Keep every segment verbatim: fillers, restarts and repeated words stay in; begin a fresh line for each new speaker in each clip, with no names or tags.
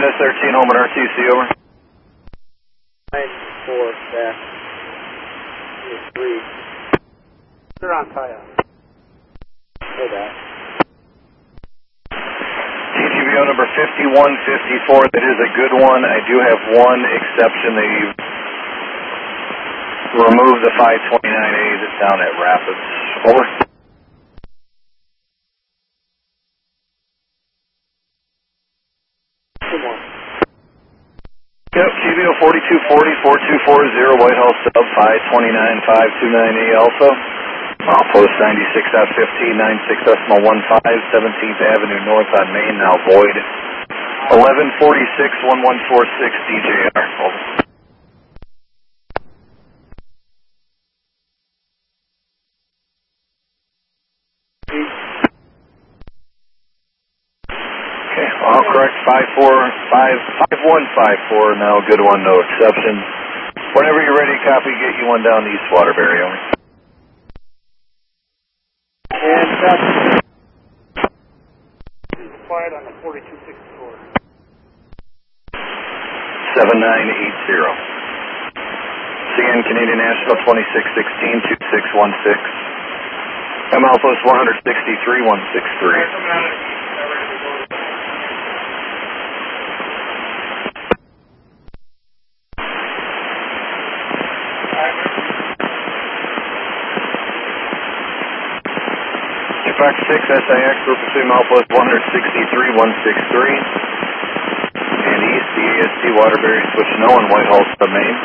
S thirteen, home and R T C, over.
nine four dash three. They're on tie up. Say that.
T G V O number fifty-one fifty-four, that is a good one. I do have one exception. They removed the five twenty-nine A that's down at Rapids. Over.
Two more.
Yep, T V O forty-two forty, four two four zero, Whitehall sub five twenty-nine five twenty-nine A also. Outpost ninety-six F fifteen, ninety-six decimal one five, seventeenth Avenue North on Main, now void. eleven forty-six, one one four six D J R. Over. Okay, all correct, five four five, five one five four, now good one, no exceptions. Whenever you're ready, copy, get you one down to East Waterbury, over.
And that's quiet on the forty-two sixty-four.
seven nine eight zero. C N Canadian National twenty-six sixteen, two six one six. M Outpost one sixty-three, one six three. Fox six S I X, group between Outpost one sixty-three, one six three. And East, the A S T Waterbury, switch no on Whitehall sub main.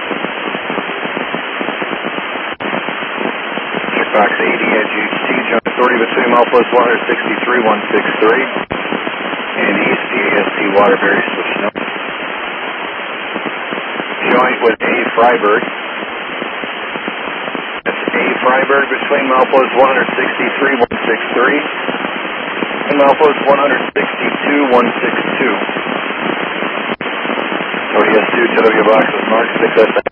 Checkbox eighty at G H T, joint authority between Outpost one sixty-three, one six three. And East, the A S T Waterbury, switch no. Joint with A Freiburg. A Freiburg between Outpost one sixty-three, one six three and Outpost one sixty-two, one six two. O D S two, T W box is marked six S